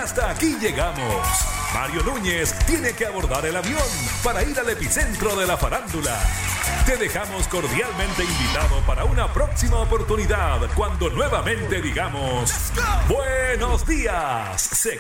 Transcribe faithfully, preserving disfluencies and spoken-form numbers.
hasta aquí llegamos. Mario Núñez tiene que abordar el avión para ir al epicentro de la farándula. Te dejamos cordialmente invitado para una próxima oportunidad cuando nuevamente digamos buenos días. Se